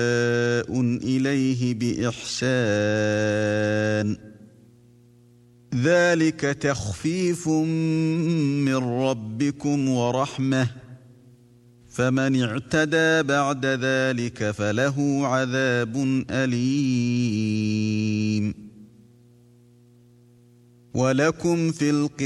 إليه بإحسان ذلك تخفيف من ربكم ورحمة فمن اعتدى بعد ذلك فله عذاب أليم ولكم في